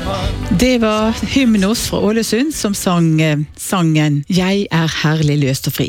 Det var Hymnos fra Ålesund som sang sangen «Jeg herlig løst og fri».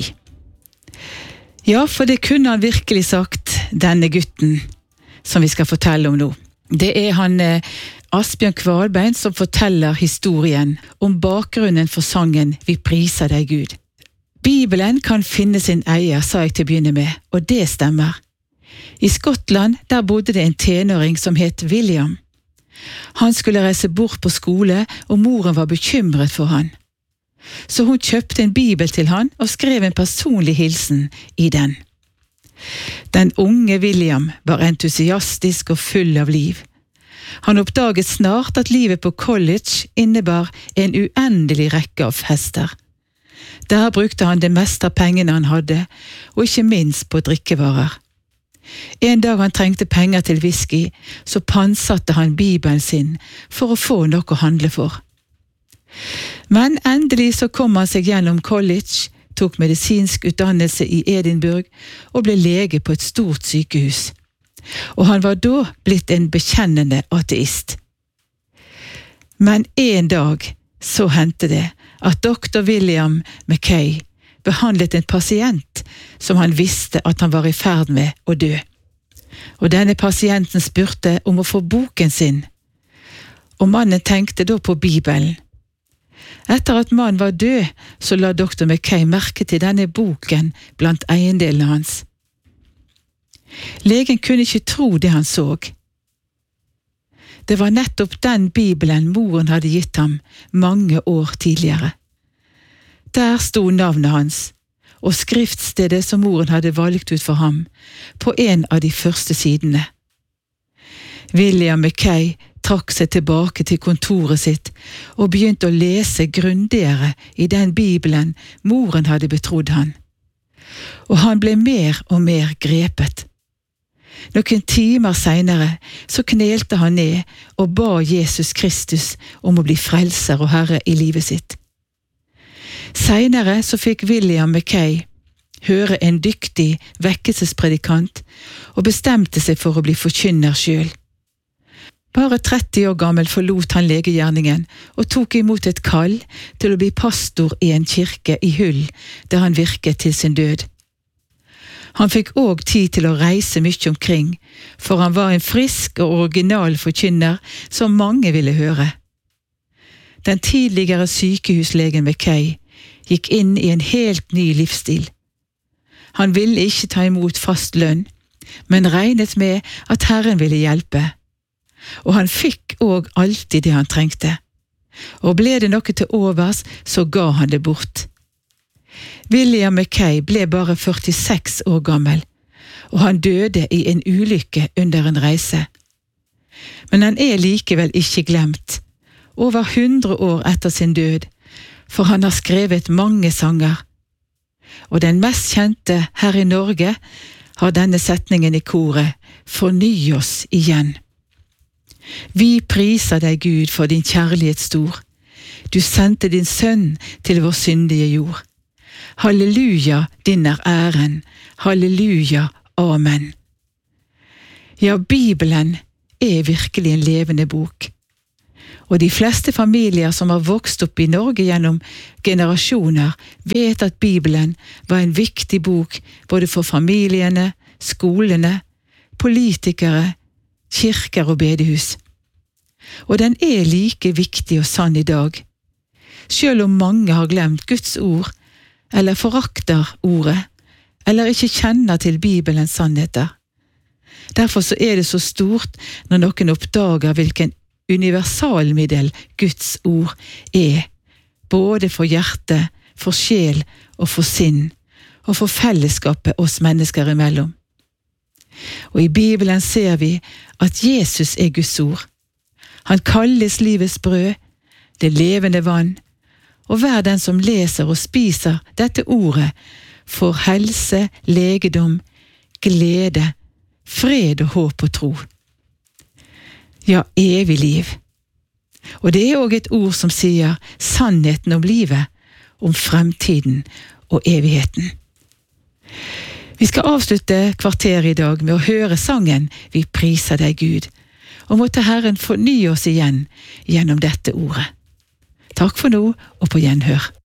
Ja, for det kunne han virkelig sagt, denne gutten som vi skal fortelle om nå. Det han Asbjørn Kvalbein som forteller historien om bakgrunnen for sangen «Vi priser deg Gud». Bibelen kan finne sin eier, sa jeg til å begynne med, og det stemmer. I Skottland, der bodde det en tenåring som het William. Han skulle reise bort på skole, og moren var bekymret for han. Så hun kjøpte en bibel til han og skrev en personlig hilsen i den. Den unge William var entusiastisk og full av liv. Han oppdaget snart at livet på college innebar en uendelig rekke av fester. Der brukte han det meste av pengene han hadde, og ikke minst på drikkevarer. En dag han trengte penger til whisky, så pantsatte han bibelen sin for å få noe å handle for. Men endelig så kom han seg gjennom college, tok medisinsk utdannelse i Edinburgh og ble lege på et stort sykehus. Og han var da blitt en bekjennende ateist. Men en dag så hendte det at Dr. William Mackay behandlet en pasient som han visste at han var i ferd med å dø. Og denne pasienten spurte om å få boken sin, og mannen tenkte da på Bibelen. Etter at mannen var død, så la Dr. Mackay merke til denne boken blant eiendelene hans. Legen kunne ikke tro det han så. Det var nettopp den Bibelen moren hadde gitt ham mange år tidligere. Der stod navnet hans, og skriftstedet som moren hadde valgt ut for ham, på en av de første sidene. William Mackay trakk seg tilbake til kontoret sitt og begynte å lese grundigere i den Bibelen moren hadde betrodd han. Og han ble mer og mer grepet. Noen timer senere så knelte han ned og ba Jesus Kristus om å bli frelser og herre i livet sitt. Senere så fikk William Mackay høre en dyktig vekkelsespredikant og bestemte seg for å bli forkynner selv. Bare 30 år gammel forlot han legegjerningen og tok imot et kall til å bli pastor i en kirke i Hull, der han virket til sin død. Han fikk også tid til å reise mye omkring, for han var en frisk og original forkynner som mange ville høre. Den tidligere sykehuslegen Mackay gikk inn i en helt ny livsstil. Han ville ikke ta imot fast lønn, men regnet med at Herren ville hjelpe. Og han fikk også alltid det han trengte. Og ble det noe til overs, så ga han det bort. William Mackay ble bare 46 år gammel, og han døde i en ulykke under en reise. Men han likevel ikke glemt, over 100 år etter sin død, for han har skrevet mange sanger. Og den mest kjente her i Norge har denne setningen i koret, «Forny oss igjen». Vi priser deg, Gud, for din kjærlighet stor. Du sendte din sønn til vår syndige jord. Halleluja, din æren. Halleluja, amen. Ja, Bibelen virkelig en levende bok. Og de fleste familier som har vokst opp i Norge gjennom generasjoner vet at Bibelen var en viktig bok både for familiene, skolene, politikere, kirker og bedehus. Og den like viktig og sann i dag, selv om mange har glemt Guds ord, eller forakter ordet, eller ikke kjenner til Bibelens sannheter. Derfor så det så stort når noen oppdager hvilken universalmiddel Guds ord både for hjerte, for sjel og for sinn, og for fellesskapet oss mennesker imellom. Og i Bibelen ser vi at Jesus Guds ord. Han kalles livets brød, det levende vann, og hver den som leser og spiser dette ordet får helse, legedom, glede, fred og håp og tro. Ja, evig liv. Og det også et ord som sier sannheten om livet, om fremtiden og evigheten. Vi skal avslutte kvarteret i dag med å høre sangen «Vi priser deg, Gud». og måtte Herren fornye oss igjen gjennom dette ordet. Takk for nå, og på gjenhør.